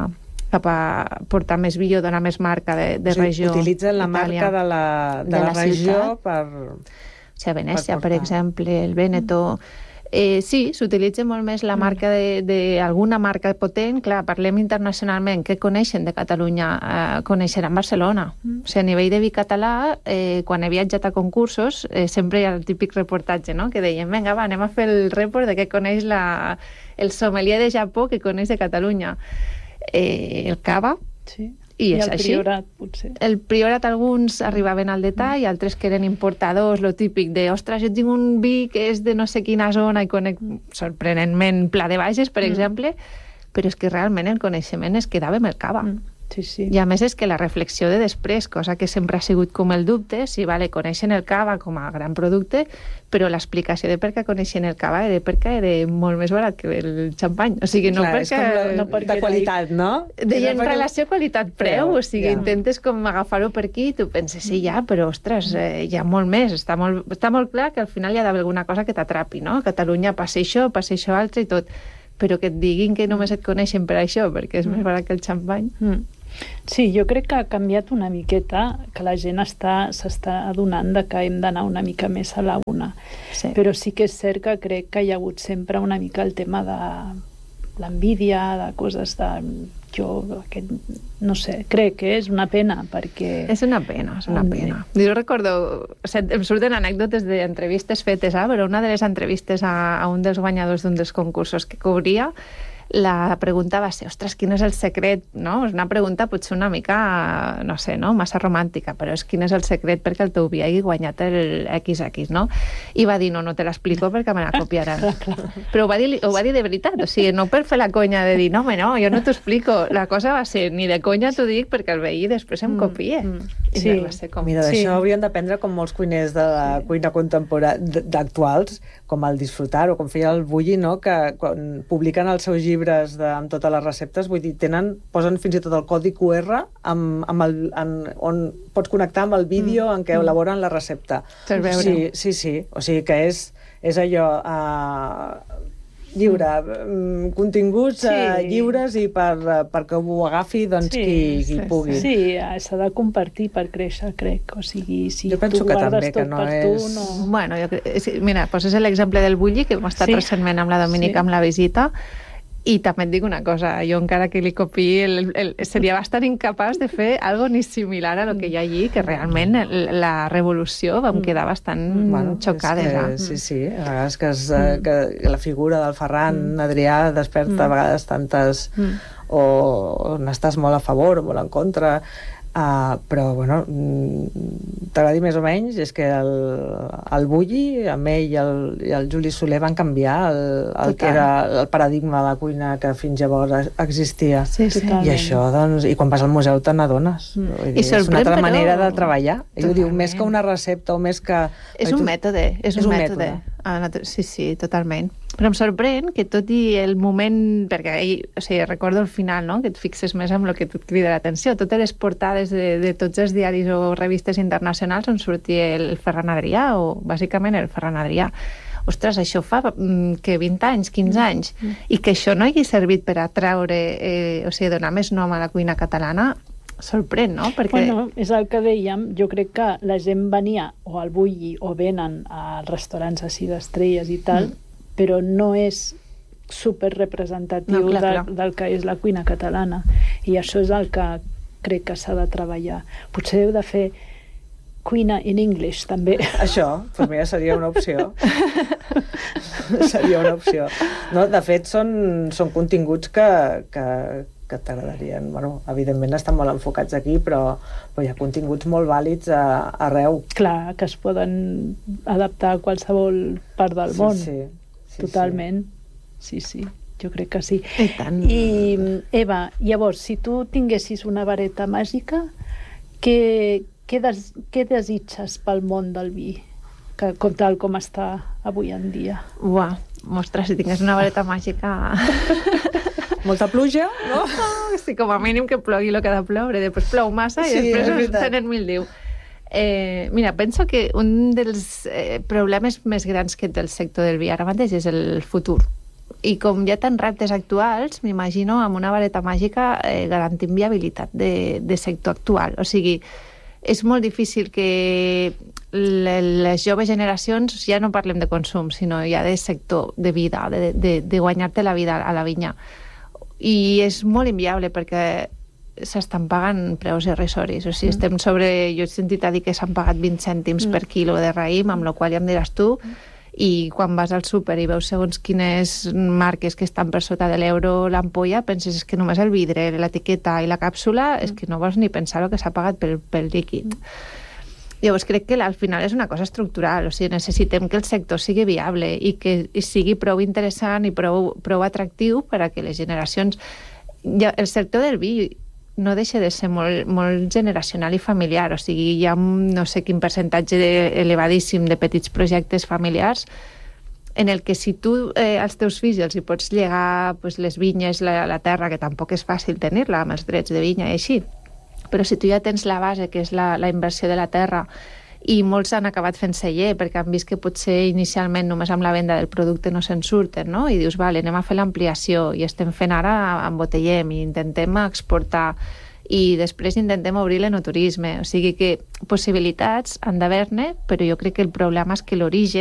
a portar més vi o donar més marca de regió. Utilitzen la marca de la regió per... O sigui, a Venècia, per exemple, el Veneto... Sí, s'utilitza molt més la marca d'alguna marca potent. Clar, parlem internacionalment, què coneixen de Catalunya? Coneixeran Barcelona. O sigui, a nivell de vi català, quan he viatjat a concursos, sempre hi ha el típic reportatge, no?, que deien, vinga, va, anem a fer el report de què coneix el sommelier de Japó que coneix de Catalunya. el cava, i és el així. Priorat, potser. El Priorat, alguns arribaven al detall, altres que eren importadors, lo típic de, ostres, jo tinc un vi que és de no sé quina zona i conec sorprenentment Pla de Bages, per exemple, però és que realment el coneixement es quedava amb el cava. Sí. I a més és que la reflexió de després, cosa que sempre ha sigut com el dubte, si coneixen el cava com a gran producte, però l'explicació de per què coneixen el cava era perquè era molt més barat que el xampany. O sigui, no perquè... de qualitat, no? Deien relació qualitat-preu, o sigui, intentes com agafar-ho per aquí i tu penses, sí, ja, però, ostres, hi ha molt més. Està molt clar que al final hi ha d'haver alguna cosa que t'atrapi, no? A Catalunya passa això altre i tot. Però que et diguin que només et coneixen per això, perquè és més barat que el xampany. Sí, jo crec que ha canviat una miqueta, que la gent s'està adonant de que hem d'anar una mica més a la una. Sí. Però sí que és cert que crec que hi ha hagut sempre una mica el tema de l'envídia, de coses de... no sé, crec que és una pena, perquè... És una pena. Jo recordo, em surten anècdotes d'entrevistes fetes, però una de les entrevistes a un dels guanyadors d'un dels concursos que cobria, la pregunta va ser, ostres, quin és el secret, no? És una pregunta potser una mica, no sé, no? Massa romàntica, però és quin és el secret perquè el teu vi hagi guanyat el XX, no? I va dir, no te l'explico perquè me la copiaran. Però ho va dir de veritat, o sigui, no per fer la conya de dir, no, jo no t'ho explico. La cosa va ser, ni de conya t'ho dic perquè el veí després em copia. Sí. Mira, d'això haurien d'aprendre com molts cuiners de la cuina contemporània d'actuals, com el Disfrutar o com feia el Bulli, no? Que quan publiquen els seus llibres amb totes les receptes, vull dir, posen fins i tot el codi QR on pots connectar amb el vídeo en què elaboren la recepta. Sí. O sigui que és allò lliure, continguts lliures i perquè ho agafi qui pugui. Sí, s'ha de compartir per créixer, crec. O sigui, si jo penso tu guardes tot no per és... tu, no... Bueno, mira, poses l'exemple del Bulli, que hem estat recentment amb la Dominique amb la visita, i també et dic una cosa, jo encara que li copiï seria bastant incapaç de fer algo ni similar a lo que hi ha allí, que realment la revolució vam quedar bastant xocades. Sí, a vegades que la figura del Ferran Adrià desperta a vegades tantes o n'estàs molt a favor o molt en contra, però bueno, t'agradi més o menys, és que el Bulli, amb ell i el Juli Soler van canviar el que era el paradigma de la cuina que fins llavors existia. I això, doncs, i quan vas al museu te n'adones. És una altra manera de treballar. Ell diu, més que una recepta o més que... És un mètode. Sí, totalment. Però em sorprèn que tot i el moment, perquè recordo el final, no? Que et fixes més en el que et crida l'atenció, totes les portades de tots els diaris o revistes internacionals on sortia el Ferran Adrià, o bàsicament el Ferran Adrià. Ostres, això fa que 20 anys, 15 anys, i que això no hagi servit per atraure, donar més nom a la cuina catalana, sorprèn, no? Perquè... Bueno, és el que dèiem, jo crec que la gent venia o al Bulli o venen als restaurants així d'estrelles i tal, però no és superrepresentatiu del que és la cuina catalana, i això és el que crec que s'ha de treballar. Potser heu de fer cuina in English, també. Això, per mi seria una opció. Seria una opció. No, de fet, són continguts que t'agradarien. Bueno, evidentment estan molt enfocats aquí, però hi ha continguts molt vàlids arreu. Clar, que es poden adaptar a qualsevol part del món. Sí. Totalment. Sí, jo crec que sí. I tant. I, Eva, llavors, si tu tinguessis una vareta màgica, què desitges pel món del vi, tal com està avui en dia? Uah, ostres, si tingués una vareta màgica... Molta pluja, no? Sí, com a mínim que plogui el que ha de ploure, després plou massa i després tenen mil diu. Mira, penso que un dels problemes més grans que té el sector del vi ara mateix és el futur. I com hi ha tants reptes actuals, m'imagino amb una vareta màgica garantint viabilitat de sector actual. O sigui, és molt difícil que les joves generacions, ja no parlem de consum, sinó ja de sector, de vida, de guanyar-te la vida a la vinya. I és molt inviable perquè s'estan pagant preus irrisoris. O sigui, estem sobre... Jo he sentit a dir que s'han pagat 20 cèntims per quilo de raïm, amb la qual ja em diràs tu, i quan vas al súper i veus segons quines marques que estan per sota de l'euro l'ampolla, penses que només el vidre, l'etiqueta i la càpsula, és que no vols ni pensar el que s'ha pagat pel líquid. Llavors crec que al final és una cosa estructural, o sigui, necessitem que el sector sigui viable i que sigui prou interessant i prou atractiu per a que les generacions... El sector del vi no deixa de ser molt generacional i familiar, o sigui, hi ha no sé quin percentatge elevadíssim de petits projectes familiars en el que si tu als teus fills els hi pots llegar les vinyes, la terra, que tampoc és fàcil tenir-la amb els drets de vinya i així, però si tu ja tens la base, que és la inversió de la terra, i molts han acabat fent celler perquè han vist que potser inicialment només amb la venda del producte no se'n surten, no? I dius, vale, anem a fer l'ampliació i estem fent ara, embotellem i intentem exportar i després intentem obrir l'enoturisme. O sigui que possibilitats han d'haver-ne, però jo crec que el problema és que l'origen